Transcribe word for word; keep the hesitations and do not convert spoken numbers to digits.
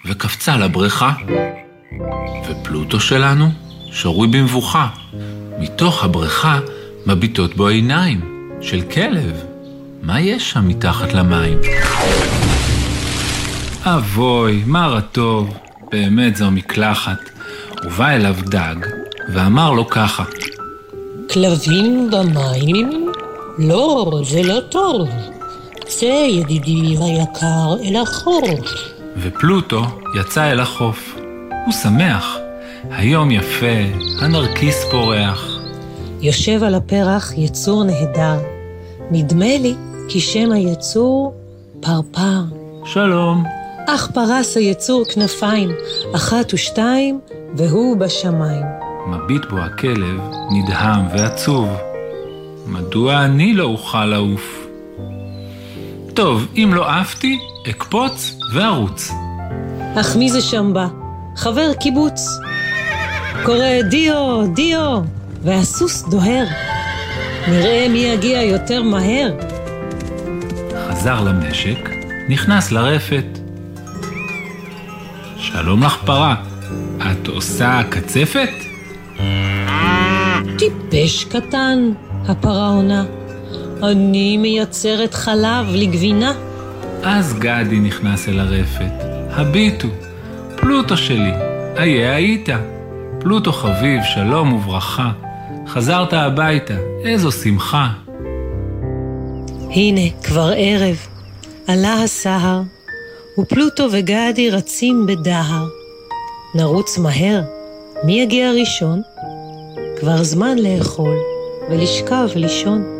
וקפצה לבריכה. ופלוטו שלנו שרוי במבוכה. מתוך הבריכה מביטות בו עיניים של כלב. מה יש שם מתחת למים? אבוי, מה רטוב, באמת זו מקלחת. ובא אליו דג ואמר לו ככה: כלבים במים? לא, זה לא טוב. צא ידידי היקר אל החוף. ופלוטו יצא אל החוף. הוא שמח. היום יפה, הנרקיס פורח. יושב על הפרח יצור נהדר. נדמה לי כי שם היצור פרפר. שלום. אך פרס היצור כנפיים, אחת ושתיים, והוא בשמיים. מביט בו הכלב נדהם ועצוב. מדוע אני לא אוכל לעוף? טוב, אם לא עפתי, אקפוץ וארוץ. אך מי זה שם בא? חבר קיבוץ. קורא דיו, דיו, והסוס דוהר. נראה מי יגיע יותר מהר. חזר למשק, נכנס לרפת. שלום לך פרה, את עושה קצפת? טיפש קטן, הפרה עונה. אני מייצרת חלב לגבינה. אז גדי נכנס אל הרפת. הביטו, פלוטו שלי, איה היית. פלוטו חביב, שלום וברכה. חזרת הביתה, איזו שמחה. הנה, כבר ערב. עלה הסהר, ופלוטו וגדי רצים בדהר. נרוץ מהר, מי יגיע ראשון? כבר זמן לאכול ולשכב לישון.